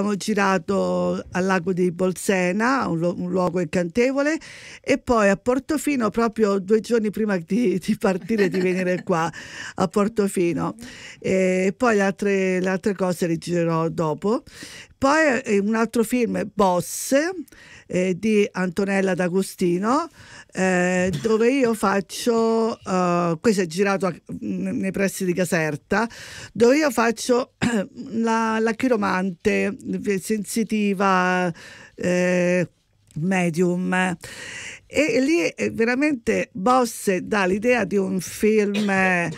Abbiamo girato al lago di Bolsena, un luogo incantevole, e poi a Portofino, proprio 2 giorni prima di partire, di venire qua a Portofino. E poi le altre cose le girerò dopo. Poi un altro film, Boss, di Antonella D'Agostino, dove io faccio, questo è girato nei pressi di Caserta, dove io faccio la chiromante sensitiva, medium. E lì veramente Boss dà l'idea di un film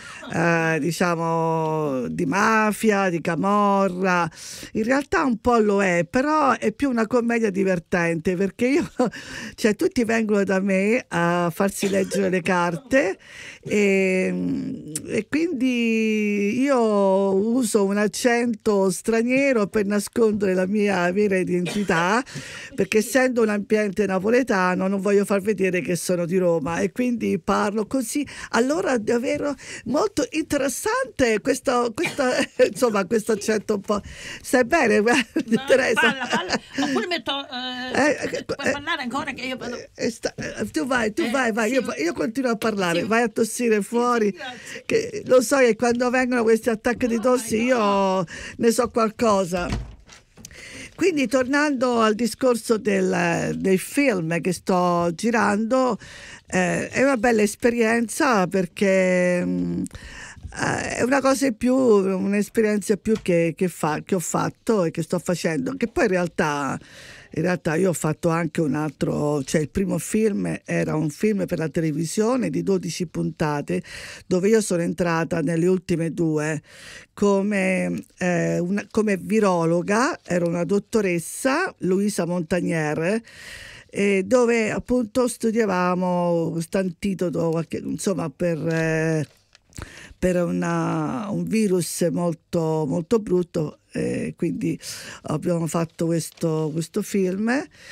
diciamo di mafia, di camorra. In realtà un po' lo è, però è più una commedia divertente, perché cioè tutti vengono da me a farsi leggere le carte, e quindi io uso un accento straniero per nascondere la mia vera identità, perché essendo un ambiente napoletano non voglio far vedere che sono di Roma, e quindi parlo così. Allora davvero molto interessante questo insomma, questo accento un po'. Stai bene? Teresa? Parla. Oppure puoi parlare ancora che io tu vai, sì. io continuo a parlare, Sì. vai a tossire fuori, Sì, che lo so che quando vengono questi attacchi di tossi io ne so qualcosa. Quindi tornando al discorso dei film che sto girando, è una bella esperienza, perché è una cosa in più, un'esperienza più che ho fatto e che sto facendo, che poi in realtà io ho fatto anche un altro, cioè il primo film era un film per la televisione di 12 puntate, dove io sono entrata nelle ultime 2 come virologa, ero una dottoressa, Luisa Montagnier, dove appunto studiavamo questo antidoto, insomma, per un virus molto, molto brutto. Quindi abbiamo fatto questo film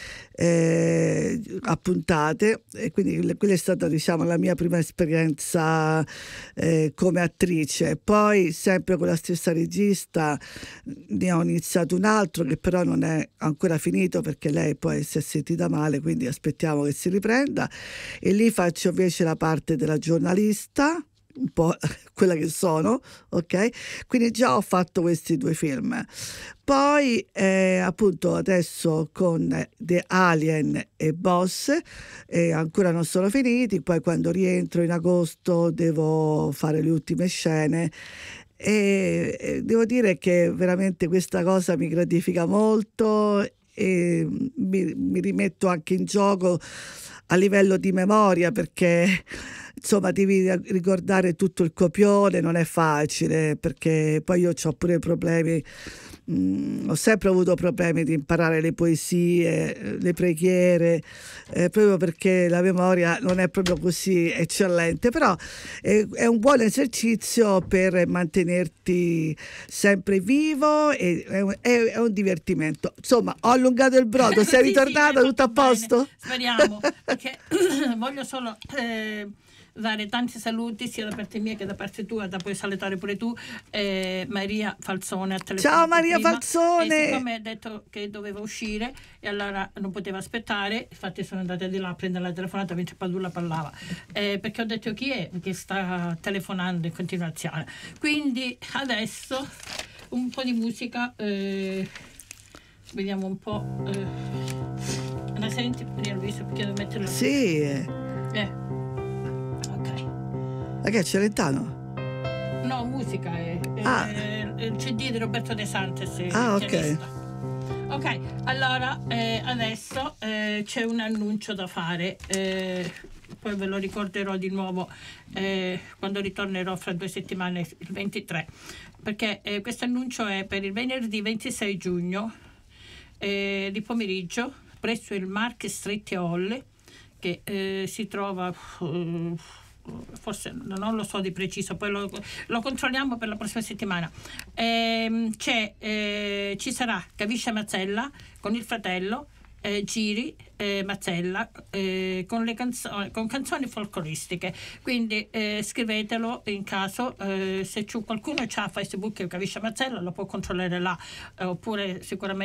a puntate, e quindi quella è stata, diciamo, la mia prima esperienza come attrice. Poi sempre con la stessa regista ne ho iniziato un altro che però non è ancora finito, perché lei poi si è sentita male, quindi aspettiamo che si riprenda, e lì faccio invece la parte della giornalista, un po' quella che sono, ok? Quindi già ho fatto questi 2 film. Poi appunto adesso con The Alien e Boss ancora non sono finiti, poi quando rientro in agosto devo fare le ultime scene, e devo dire che veramente questa cosa mi gratifica molto, e mi rimetto anche in gioco a livello di memoria, perché insomma devi ricordare tutto il copione, non è facile, perché poi io ho pure problemi, ho sempre avuto problemi di imparare le poesie, le preghiere, proprio perché la memoria non è proprio così eccellente, però è un buon esercizio per mantenerti sempre vivo, e è un divertimento. Insomma, ho allungato il brodo, sei ritornata, sì, tutto a posto? Bene. Speriamo, perché voglio solo dare tanti saluti sia da parte mia che da parte tua, da puoi salutare pure tu, Maria Falzone. Ciao Maria prima, Falzone! e siccome ha detto che doveva uscire e allora non poteva aspettare, infatti sono andata di là a prendere la telefonata mentre Padula parlava, perché ho detto chi è che sta telefonando in continuazione. Quindi adesso un po' di musica, vediamo un po', la senti Maria Luisa, perché devo metterla? Sì. Ma che è Celentano? No, musica è il CD di Roberto De Santis. Ok. Ok, allora adesso c'è un annuncio da fare, poi ve lo ricorderò di nuovo quando ritornerò fra 2 settimane, il 23, perché questo annuncio è per il venerdì 26 giugno di pomeriggio presso il Mark Street Hall, che si trova... forse non lo so di preciso, poi lo controlliamo per la prossima settimana. Ci sarà Caviscia Mazzella con il fratello, Giri Mazzella, con canzoni folcloristiche, quindi scrivetelo in caso, se qualcuno c'ha Facebook Caviscia Mazzella lo può controllare là, oppure sicuramente